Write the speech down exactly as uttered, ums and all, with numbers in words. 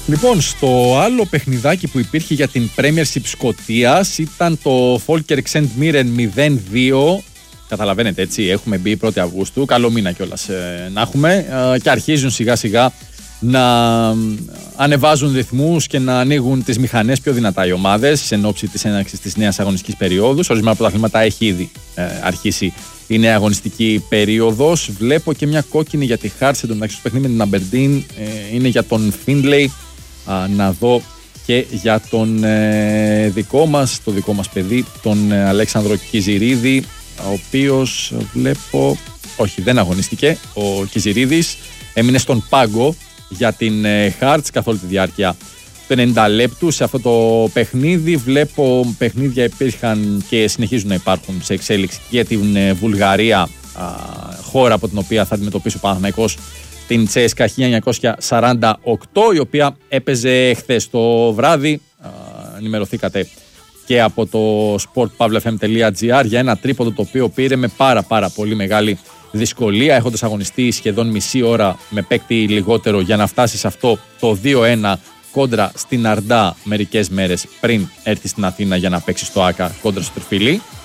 Λοιπόν, στο άλλο παιχνιδάκι που υπήρχε για την Premiership Σκωτίας ήταν το Falkirk Saint Mirren μηδέν δύο. Καταλαβαίνετε, έτσι, έχουμε μπει πρώτη Αυγούστου, καλό μήνα κιόλας ε, να έχουμε ε, και αρχίζουν σιγά σιγά να ανεβάζουν ρυθμούς και να ανοίγουν τις μηχανές πιο δυνατά οι ομάδες εν ώψη της έναρξης της νέας αγωνιστικής περίοδου. Ορισμένα πρωταθλήματα έχει ήδη ε, αρχίσει η νέα αγωνιστική περίοδος. Βλέπω και μια κόκκινη για τη Hearts, εντωμεταξύ στο παιχνίδι με την Aberdeen ε, είναι για τον Findlay. Α, να δω και για τον ε, δικό μας, το δικό μας παιδί, τον ε, Αλέξανδρο Κιζηρίδη, ο οποίος βλέπω, όχι δεν αγωνίστηκε, ο Κιζηρίδης έμεινε στον πάγκο για την ε, Hearts καθ' όλη τη διάρκεια του ενενήντα λεπτού. Σε αυτό το παιχνίδι βλέπω παιχνίδια υπήρχαν και συνεχίζουν να υπάρχουν σε εξέλιξη για την ε, Βουλγαρία, α, χώρα από την οποία θα αντιμετωπίσει ο Παναθηναϊκός την Τσέσκα χίλια εννιακόσια σαράντα οκτώ, η οποία έπαιζε χθες το βράδυ. Α, ενημερωθήκατε και από το sportpavlefm.gr για ένα τρίποντο το οποίο πήρε με πάρα πάρα πολύ μεγάλη δυσκολία, έχοντας αγωνιστεί σχεδόν μισή ώρα με παίκτη λιγότερο για να φτάσει σε αυτό το δύο ένα κόντρα στην Αρντά μερικές μέρες πριν έρθει στην Αθήνα για να παίξει στο ΆΚΑ κόντρα στο Τριφύλι.